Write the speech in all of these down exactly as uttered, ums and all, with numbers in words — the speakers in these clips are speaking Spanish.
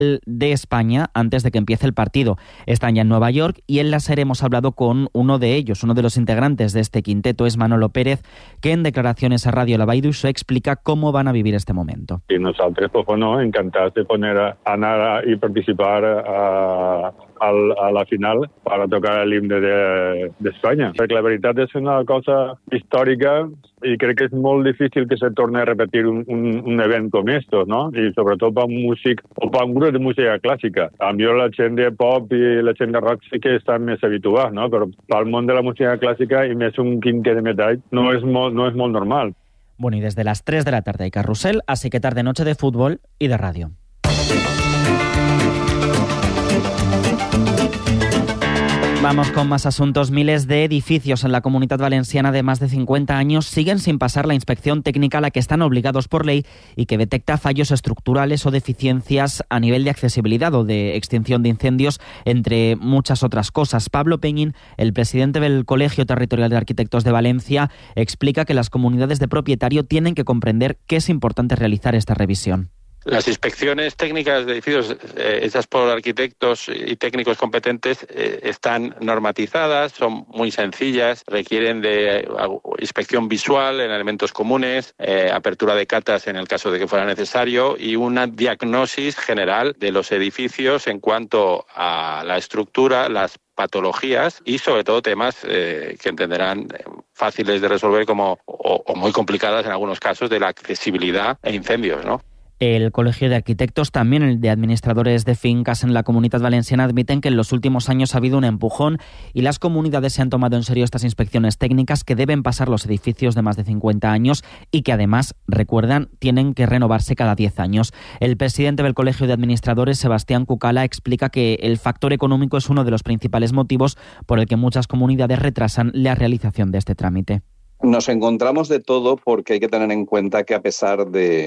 de España antes de que empiece el partido. Están ya en Nueva York y en la SER hemos hablado con uno de ellos, uno de los integrantes de este quinteto es Manolo Pérez, que en declaraciones a Radio La Vall d'Uixó explica cómo van a vivir este momento. Y nosotros, pues bueno, encantados de poner a anar y participar a, a, a la final para tocar el himne de, de España. Perquè la veritat és una cosa històrica i crec que és molt difícil que se torni a repetir un, un, un event com estos, ¿no? I sobretot per un músic o per un grup de música clàssica. A mi la gent de pop i la gent de rock sí que estan més habituats, no? Però pel món de la música clàssica i més un quinquet de metall no és molt, no és molt normal. Bueno, y desde las tres de la tarde hay carrusel, así que tarde noche de fútbol y de radio. Vamos con más asuntos. Miles de edificios en la Comunidad Valenciana de más de cincuenta años siguen sin pasar la inspección técnica a la que están obligados por ley y que detecta fallos estructurales o deficiencias a nivel de accesibilidad o de extinción de incendios, entre muchas otras cosas. Pablo Peñín, el presidente del Colegio Territorial de Arquitectos de Valencia, explica que las comunidades de propietario tienen que comprender que es importante realizar esta revisión. Las inspecciones técnicas de edificios eh, hechas por arquitectos y técnicos competentes eh, están normatizadas, son muy sencillas, requieren de eh, inspección visual en elementos comunes, eh, apertura de catas en el caso de que fuera necesario y una diagnosis general de los edificios en cuanto a la estructura, las patologías y sobre todo temas eh, que entenderán eh, fáciles de resolver como o, o muy complicadas en algunos casos de la accesibilidad e incendios, ¿no? El Colegio de Arquitectos, también el de administradores de fincas en la Comunidad Valenciana, admiten que en los últimos años ha habido un empujón y las comunidades se han tomado en serio estas inspecciones técnicas que deben pasar los edificios de más de cincuenta años y que además, recuerdan, tienen que renovarse cada diez años. El presidente del Colegio de Administradores, Sebastián Cucala, explica que el factor económico es uno de los principales motivos por el que muchas comunidades retrasan la realización de este trámite. Nos encontramos de todo porque hay que tener en cuenta que a pesar de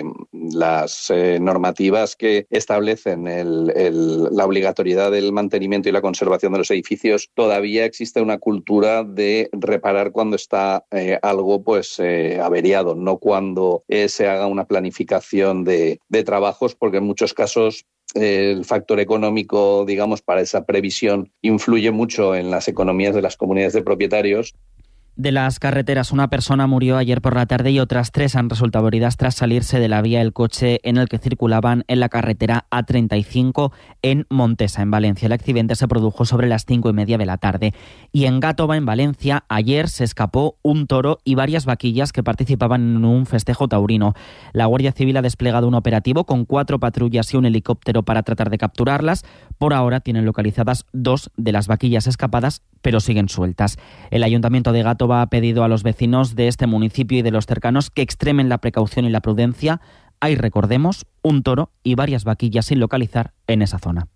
las eh, normativas que establecen el, el, la obligatoriedad del mantenimiento y la conservación de los edificios, todavía existe una cultura de reparar cuando está eh, algo pues eh, averiado, no cuando eh, se haga una planificación de, de trabajos, porque en muchos casos el factor económico, digamos, para esa previsión influye mucho en las economías de las comunidades de propietarios. De las carreteras, una persona murió ayer por la tarde y otras tres han resultado heridas tras salirse de la vía el coche en el que circulaban en la carretera A treinta y cinco en Montesa, en Valencia. El accidente se produjo sobre las cinco y media de la tarde. Y en Gàtova, en Valencia, ayer se escapó un toro y varias vaquillas que participaban en un festejo taurino. La Guardia Civil ha desplegado un operativo con cuatro patrullas y un helicóptero para tratar de capturarlas. Por ahora tienen localizadas dos de las vaquillas escapadas, pero siguen sueltas. El Ayuntamiento de Gàtova ha pedido a los vecinos de este municipio y de los cercanos que extremen la precaución y la prudencia. Hay, recordemos, un toro y varias vaquillas sin localizar en esa zona.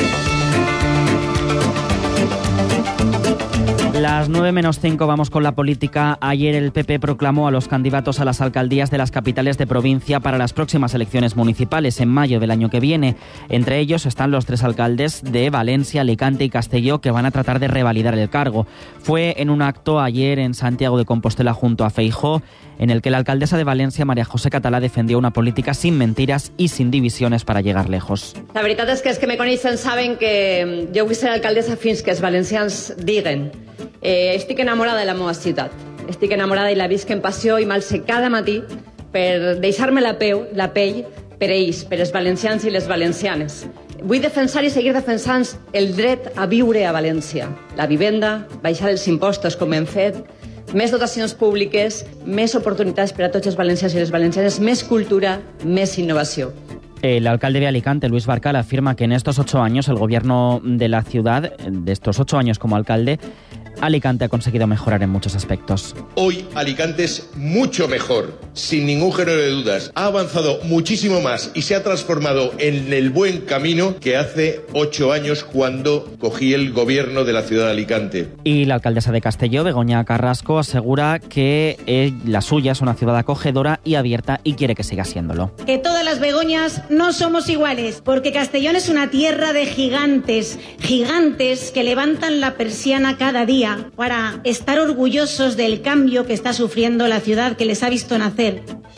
Las nueve menos cinco, vamos con la política. Ayer el P P proclamó a los candidatos a las alcaldías de las capitales de provincia para las próximas elecciones municipales en mayo del año que viene. Entre ellos están los tres alcaldes de Valencia, Alicante y Castelló que van a tratar de revalidar el cargo. Fue en un acto ayer en Santiago de Compostela junto a Feijóo, en el que la alcaldesa de Valencia, María José Català, defendió una política sin mentiras y sin divisiones para llegar lejos. La veritat és que els que me coneixen saben que jo vull ser alcaldessa fins que els valencians diguen eh, estic enamorada de la meva ciutat, estic enamorada i la visc en passió i m'alce cada matí per deixar-me la, peu, la pell per ells, per els valencians i les valencianes. Vull defensar i seguir defensant el dret a viure a València, la vivenda, baixar els impostos com hem fet, més dotacions públiques, més oportunitats per a tots els valencians i les valencianes, més cultura, més innovació. El alcalde de Alicante, Luis Barcal, afirma que en estos ocho años el gobierno de la ciudad, de estos ocho años como alcalde, Alicante ha conseguido mejorar en muchos aspectos. Hoy Alicante es mucho mejor, sin ningún género de dudas. Ha avanzado muchísimo más y se ha transformado en el buen camino que hace ocho años cuando cogí el gobierno de la ciudad de Alicante. Y la alcaldesa de Castelló, Begoña Carrasco, asegura que eh, la suya es una ciudad acogedora y abierta y quiere que siga siéndolo. Que todas las Begoñas no somos iguales, porque Castellón es una tierra de gigantes, gigantes que levantan la persiana cada día para estar orgullosos del cambio que está sufriendo la ciudad que les ha visto nacer.